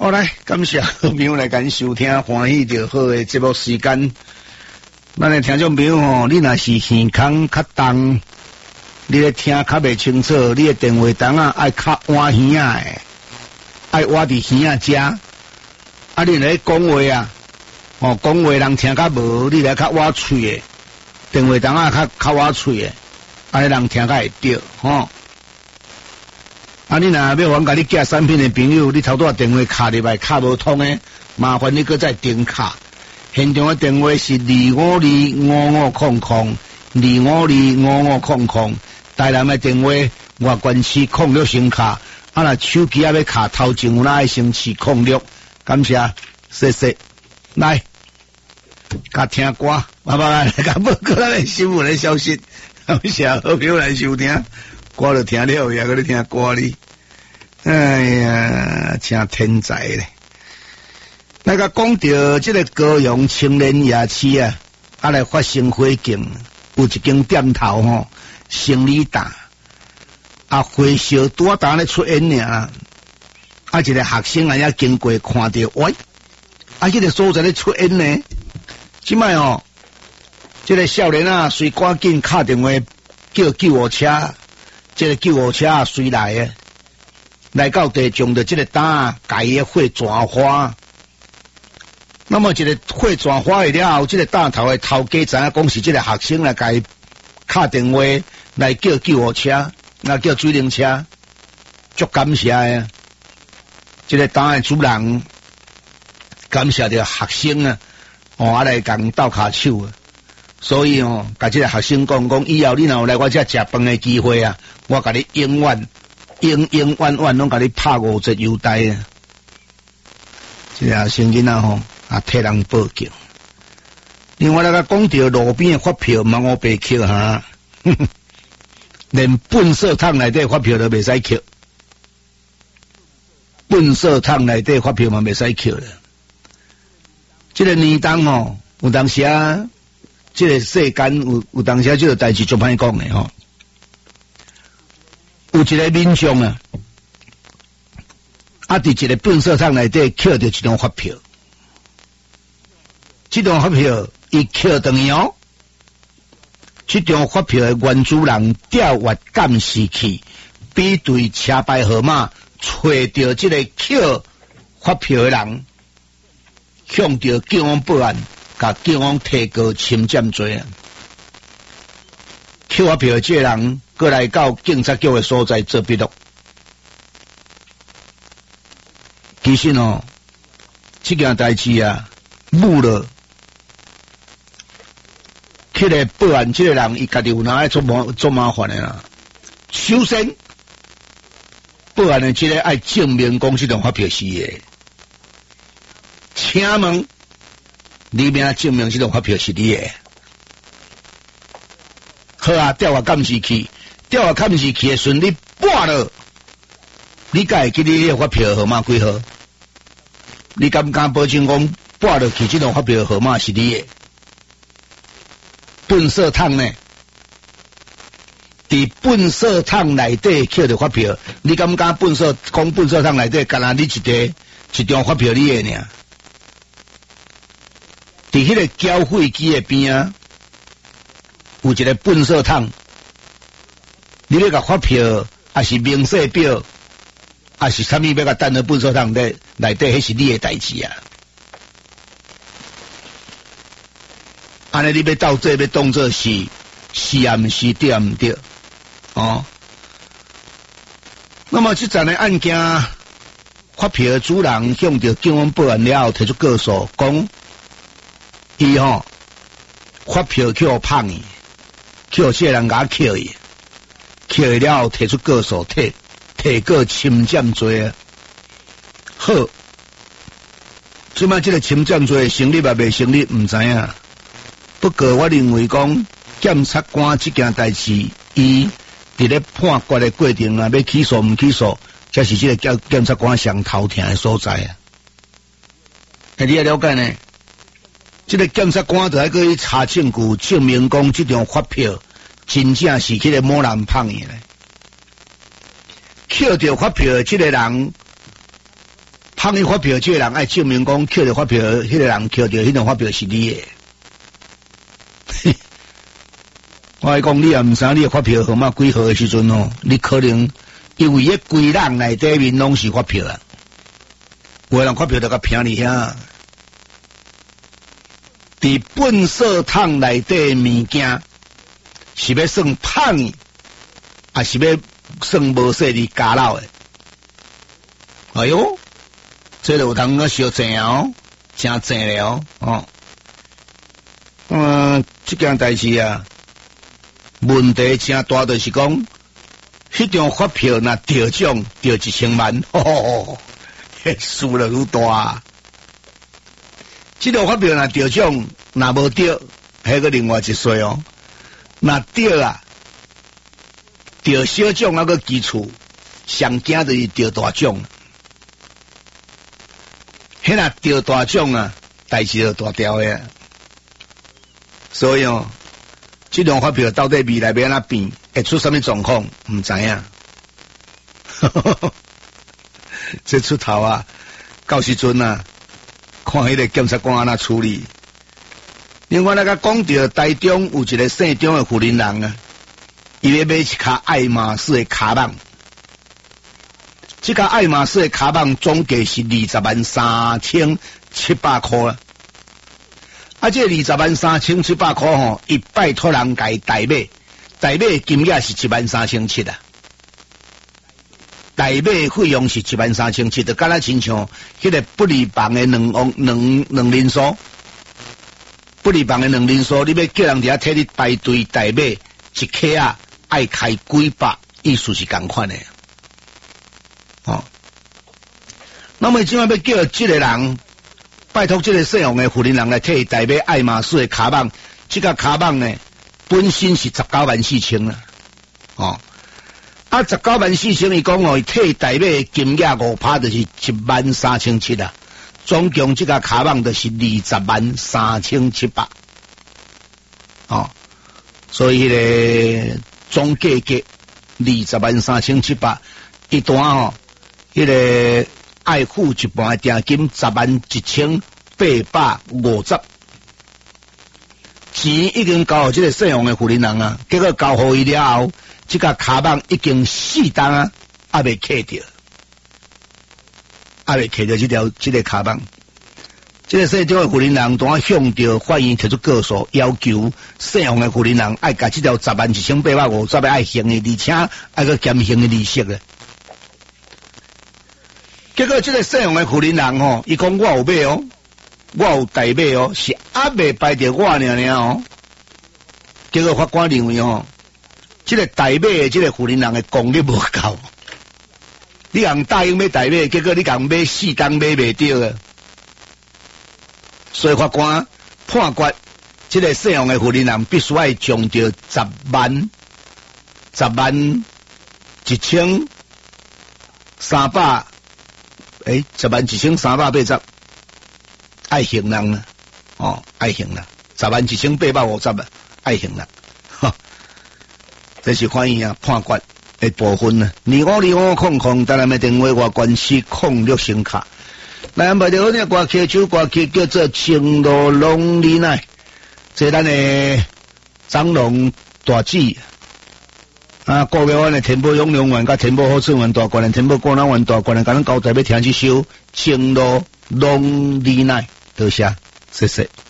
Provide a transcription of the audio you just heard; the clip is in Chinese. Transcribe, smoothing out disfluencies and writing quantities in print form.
好来，感谢好朋友来跟收听，欢喜就好的节目时间。咱的听众朋友吼，你若是耳孔较重，你咧听较袂清楚，你的电话筒啊爱较弯耳仔的，爱挖伫耳仔遮。啊，你咧讲话啊，哦，讲话人听较无，你咧较挖喙的，电话筒啊较挖喙的，安尼人听较会着，吼。啊，你若要阮甲你寄产品的朋友，你头拄电话卡入来卡无通的，麻烦你搁再点卡。现场的电话是2525500，2525500。台南的电话外关市06先卡，啊若手机也要卡头前有哪爱先试06，感谢，谢谢。来，甲听歌，慢慢来甲报告咱的新闻的消息，感谢好朋友来收听。歌就听了，也搁咧听歌哩。哎呀，真天才咧！那个讲到这个高雄青年夜市啊，来发生火警，有一间店头吼，生意大，火烧拄啊咧出烟尔，一个学生也经过看到，喂，这个所在咧出烟呢，即摆哦，这个少年啊，随赶紧敲电话叫救护车。这个救护车随来的，来到地上的这个担，把伊的火抓花。那么这个火抓花了后，这个担头的头家知影讲是这个学生来甲伊敲电话来叫救护车，来叫水灵车，足感谢的。这个担的主人感谢着学生啊，来共斗骹手啊。所以甲这个学生讲，以后你若有来我这食饭的机会啊，我甲你永远拢甲你拍5折优待啊！这个学生囡仔替人报警。另外讲到路边的发票，茫我白扣哈，连粪扫桶内底发票都袂使扣，粪扫桶内底发票嘛袂使扣了。这个年冬有当时啊。这个世间有当时这个代志就歹讲的吼，有一个民众啊，伫一个粪扫桶内底捡到一张发票，这张发票伊捡等于这张发票的原主人调阅监视器，比对车牌号码，找到这个捡发票的人，向着警方报案。甲警方提告侵占罪啊！捡发票这个人，过来到警察局的所在做笔录。其实这件代志啊，误了。去来报案这个人，伊家己有哪爱做麻烦的啦。首先，报案的这个爱证明讲这张发票是的，请问。里面证明这张发票是你的，好啊！调阅监视器的时阵，你拨了，你敢会记得你的发票号码几号？你敢不敢保证讲拨落去这张发票号码是你的？粪扫桶呢？伫粪扫桶内底捡到发票，你敢不敢粪扫桶内底，干那你一张发票你的呢？伫迄个缴费机的边啊，有一个粪扫桶，你要甲发票，还是明细表，还是啥物要甲等到粪扫桶内底，迄是你的代志啊。安尼你要到这要当作是啊，毋是对啊，毋对那么这阵的案件，发票的主人向着警方报案了后，提出告诉，讲。伊发票去互碰伊，去互这个人甲捡伊，捡伊了后提出告诉，提告侵占罪啊。好，即摆这个侵占罪成立也未成立，毋知影。不过我认为讲，检察官这件代志，伊伫咧判决的过程啊，要起诉毋起诉，才是这个检察官上头疼的所在啊。你要了解呢？这个检察官就还可以查证据，证明讲这张发票真正是迄个某人碰的咧。捡到发票的这个人， 放迄发票，这个人爱证明讲捡着发票，迄个人捡着迄张发票是你的。我来讲，你也毋知你的发票号码几号的时阵哦，你可能因为迄规人内底面拢是发票啊，有的人发票就甲平你遐。伫粪扫桶内底物件是要算胖，还是要算无说你加老的？哎哟，这有通个小正哦，真正了哦。这件代志啊，问题真大，就是讲，迄张发票若得奖得1000万，输了愈大。这张发票若得奖，若无得，迄个另外一说哦。若得啊，得小奖那个基础，上惊就是得大奖。迄若得大奖啊，代志就大条的。所以哦，这张发票到底未来要安怎变，会出什么状况，唔知影。这出头啊，到时阵啊，看迄个检察官安怎处理。另外，那个讲到台中有一个姓张的富人人啊，伊要买一卡爱马仕的卡蚌，这卡爱马仕的卡蚌总价是203700块啊。啊，这203700块吼，伊拜托人家代买，代买金额是13700啊。代买费用是13700，就敢若亲像迄个不离房的两人数，不离房的两人数，你要叫人家替你排队代买一克啊，爱开几百，意思是同款的。哦，那么今晚要叫这个人，拜托这个姓王的富人人来替代买爱马仕的卡蚌，这个卡蚌呢，本身是194000啊，哦。啊，194000，伊讲哦，替代买金额5%就是13700啊，总共这个卡蚌就是203,700，哦，所以迄个总价格203,700，一单哦，迄个爱付一半的定金101850，钱已经交互这个姓王的富人人啊，结果交互伊了后。这个卡蚌已经4档啊，还未摕到，这个卡蚌。这个姓张的富人人当向着法院提出告诉，要求姓王的富人人爱甲这条101850爱刑的，而且爱个减刑的利息咧。结果这个姓王的富人人吼，伊讲我有买哦，我有代买哦，是还未排到我尔哦。结果法官认为哦。这个代买的这个富人人的功力无够，你人答应要代买，结果你人买4档买袂到啊，所以法官判决这个姓王的富人人必须要将着101380，101380爱刑人啦，哦，爱刑啦，11850啊，爱刑啦。这是法院啊判决的部分啊，252500，当然要电话外关系06声卡。来，买到呢歌曲，首歌曲叫做《情路拢你奈》，这咱的长龙大姊啊，各位湾的天宝永隆湾、甲天宝好春湾大观的天宝广南湾大观的，甲咱交代要听这首《情路拢你奈》，多谢，谢谢。